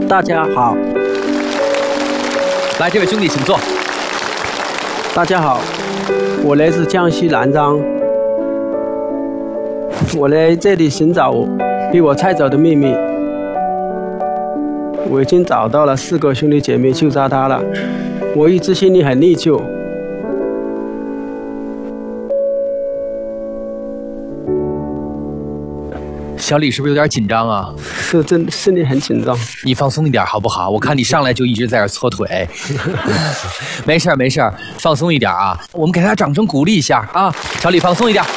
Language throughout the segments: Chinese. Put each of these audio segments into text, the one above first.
大家好。 来，这位兄弟请坐。 大家好，我来自江西南昌，我来这里寻找被我带走的秘密。我已经找到了4个兄弟姐妹，就差他了。我一直心里很内疚。 小李是不是有点紧张啊？ 是，真的心里很紧张。 你放松一点好不好？我看你上来就一直在这搓腿。没事没事，放松一点啊！我们给他掌声鼓励一下啊！小李放松一点，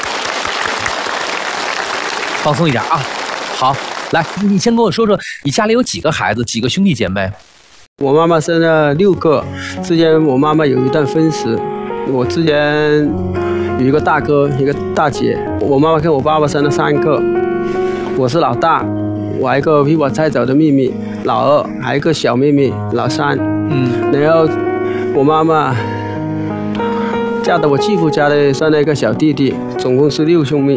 放松一点啊！好，来，你先跟我说说，你家里有几个孩子，几个兄弟姐妹？ 我妈妈生了6个，之前我妈妈有一段婚史。我之前有一个大哥，一个大姐。我妈妈跟我爸爸生了3个。我是老大，我还有一个被我带走的秘密，老二，还有一个小妹妹，老三。然后我妈妈嫁到我继父家的生了一个小弟弟，总共是6兄妹。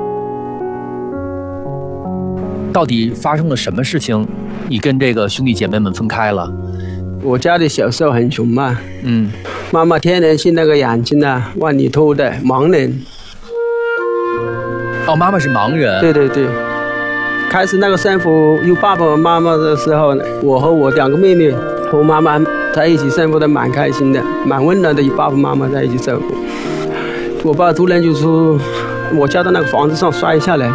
到底发生了什么事情，你跟这个兄弟姐妹们分开了？ 我家里小时候很穷嘛，妈妈天天是那个眼睛啊往里偷的，盲人。 哦，妈妈是盲人。 对对对。开始那个生活有爸爸和妈妈的时候呢，我和我2个妹妹和妈妈在一起生活的蛮开心的，蛮温暖的，与爸爸妈妈在一起生活。我爸突然就从我家的那个房子上摔下来，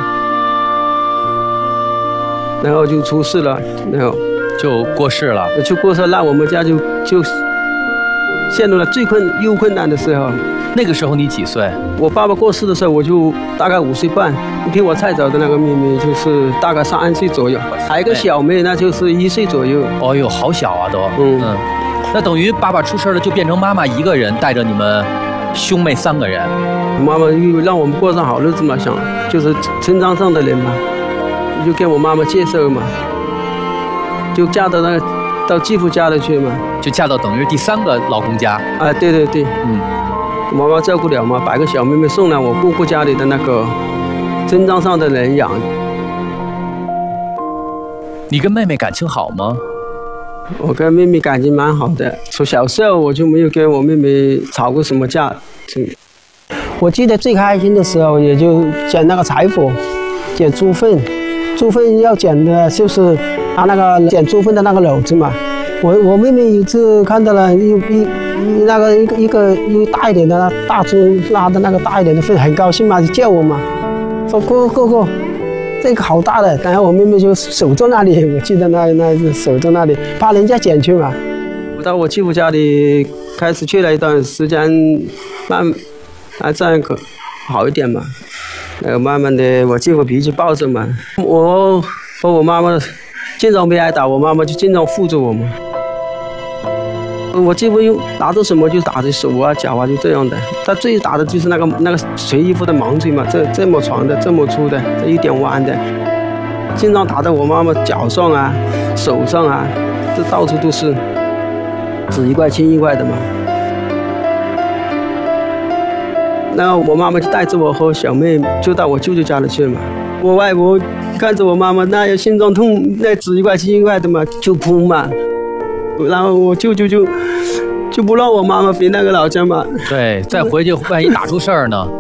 然后就出事了，然后就过世了。 那我们家就陷入了最困难的时候。 那个时候你几岁？ 我爸爸过世的时候，我就大概5岁半。给我带走的那个妹妹就是大概3岁左右，还有一个小妹，那就是1岁左右。 哦呦，好小啊都。那等于爸爸出事了，就变成妈妈一个人带着你们兄妹3个人。 妈妈又让我们过上好日子嘛，想就是村庄上的人嘛，就给我妈妈介绍嘛，就嫁到到继父家里去嘛， 就嫁到等于是第3个老公家。 啊，对对对。妈妈照顾了嘛，把一个小妹妹送了我姑姑家里的那个村庄上的人养。你跟妹妹感情好吗？ 我跟妹妹感情蛮好的，从小时候我就没有跟我妹妹吵过什么架。我记得最开心的时候，也就捡那个柴火，捡猪粪。猪粪要捡的就是拿那个捡猪粪的那个篓子嘛。我妹妹一次看到了一个大一点的大猪拉的那个大一点的粪，很高兴嘛，就叫我嘛，说哥，这个好大的。然后我妹妹就守在那里，我记得那守在那里，怕人家捡去嘛。我到我继父家里开始去了一段时间，这样可好一点嘛。然后慢慢的，我继父脾气暴躁嘛，我和我妈妈经常被挨打，我妈妈就经常护着我嘛。我继父又拿着什么就打着手啊脚啊，就这样的。他最打的就是那个锤衣服的盲锤嘛，这么长的，这么粗的，这一点弯的，经常打在我妈妈脚上啊、手上啊，这到处都是，纸1块钱1块的嘛。然后我妈妈就带着我和小妹就到我舅舅家里去了嘛。我外婆看着我妈妈那样心脏痛，那纸1块钱1块的嘛，就哭嘛。然后我舅舅就不让我妈妈回那个老家嘛。对， 再回去万一打出事儿呢。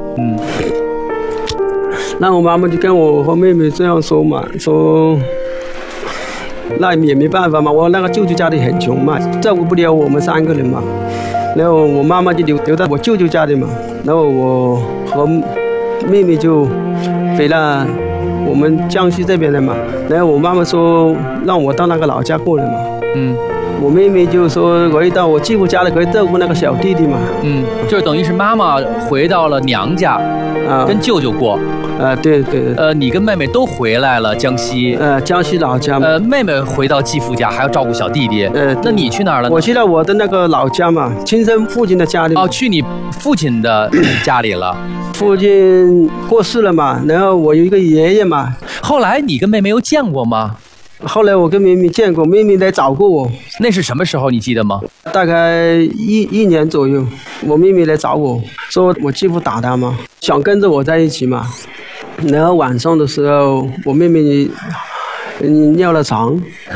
那我妈妈就跟我和妹妹这样说嘛，说那也没办法嘛，我那个舅舅家里很穷嘛，照顾不了我们3个人嘛。然后我妈妈就留在我舅舅家里嘛，然后我和妹妹就回了我们江西这边的嘛。然后我妈妈说让我到那个老家过来嘛。我妹妹就说可以到我继父家里，可以照顾那个小弟弟嘛。 就是等于是妈妈回到了娘家，跟舅舅过。 对。 你跟妹妹都回来了江西。 江西老家嘛。 妹妹回到继父家，还要照顾小弟弟。那你去哪儿了？ 我去了我的那个老家嘛，亲生父亲的家里。 哦，去你父亲的家里了。 父亲过世了嘛，然后我有一个爷爷嘛。 后来你跟妹妹又见过吗？ 后来我跟妹妹见过，妹妹来找过我。 那是什么时候？你记得吗？ 大概一年左右，我妹妹来找我说我继父打她嘛，想跟着我在一起嘛。然后晚上的时候，我妹妹尿了床。